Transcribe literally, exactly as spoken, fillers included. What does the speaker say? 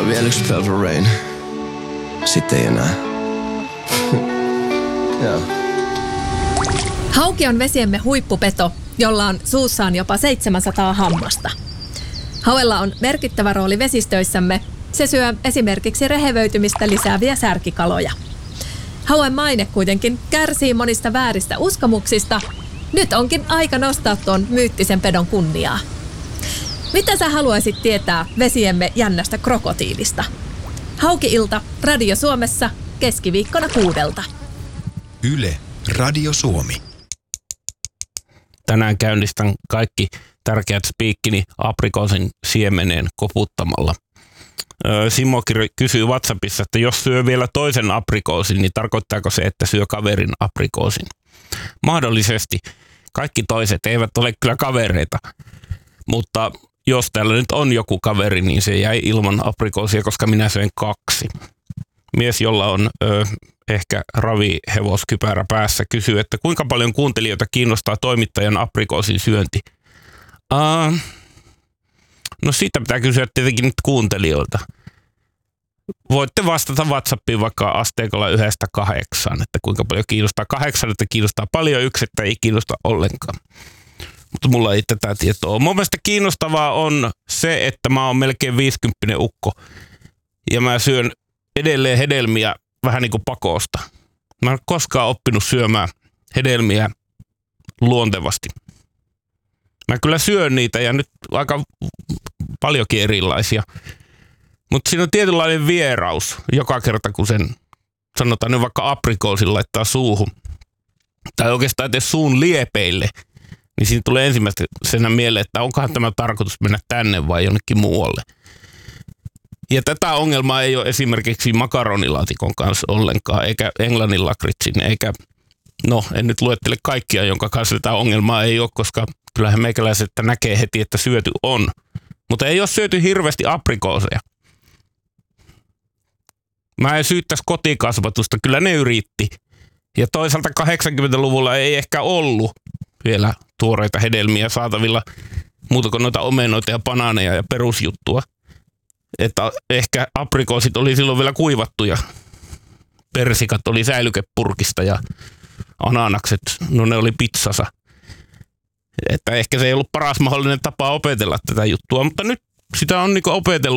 vielä yksi Purple Rain. Sitten ei enää. Joo. Hauki on vesiemme huippupeto, jolla on suussaan jopa seitsemänsataa hammasta. Hauella on merkittävä rooli vesistöissämme. Se syö esimerkiksi rehevöitymistä lisääviä särkikaloja. Hauen maine kuitenkin kärsii monista vääristä uskomuksista. Nyt onkin aika nostaa tuon myyttisen pedon kunniaa. Mitä sä haluaisit tietää vesiemme jännästä krokotiilista? Hauki-ilta Radio Suomessa keskiviikkona kuudelta. Yle Radio Suomi. Tänään käynnistän kaikki tärkeät spiikkini aprikoosin siemeneen koputtamalla. Simo kysyy WhatsAppissa, että jos syö vielä toisen aprikoosin, niin tarkoittaako se, että syö kaverin aprikoosin? Mahdollisesti. Kaikki toiset eivät ole kyllä kavereita, mutta jos täällä nyt on joku kaveri, niin se jäi ilman aprikoosia, koska minä söin kaksi. Mies, jolla on ö, ehkä ravihevoskkypärä päässä, kysyy, että kuinka paljon kuuntelijoita kiinnostaa toimittajan aprikoosin syönti? Uh, no siitä pitää kysyä tietenkin nyt kuuntelijoilta. Voitte vastata WhatsAppiin vaikka asteikolla yhdestä kahdeksaan, että kuinka paljon kiinnostaa. Kahdeksan, että kiinnostaa paljon, yksi, että ei kiinnosta ollenkaan. Mutta mulla ei tätä tietoa ole. Mun mielestä kiinnostavaa on se, että mä oon melkein viisikymppinen ukko. Ja mä syön edelleen hedelmiä vähän niin kuin pakosta. Mä en koskaan oppinut syömään hedelmiä luontevasti. Mä kyllä syön niitä ja nyt aika paljonkin erilaisia. Mutta siinä on tietynlainen vieraus joka kerta, kun sen sanotaan nyt vaikka aprikoosin laittaa suuhun. Tai oikeastaan edes suun liepeille. Niin siinä tulee ensimmäisenä mieleen, että onkohan tämä tarkoitus mennä tänne vai jonnekin muualle. Ja tätä ongelmaa ei ole esimerkiksi makaronilaatikon kanssa ollenkaan, eikä englannin lakritsin, eikä, no en nyt luettele kaikkia, jonka kanssa tätä ongelmaa ei ole, koska kyllähän meikäläiset näkee heti, että syöty on. Mutta ei ole syöty hirveästi aprikooseja. Mä en syyttäisi kotikasvatusta, kyllä ne yritti. Ja toisaalta kahdeksankymmentäluvulla ei ehkä ollut vielä tuoreita hedelmiä saatavilla, muuta kuin noita omenoita ja banaaneja ja perusjuttua. Että ehkä aprikoosit oli silloin vielä kuivattuja. Persikat oli säilykepurkista ja ananakset, no ne oli pizzassa. Että ehkä se ei ollut paras mahdollinen tapa opetella tätä juttua, mutta nyt sitä on niinku opetellut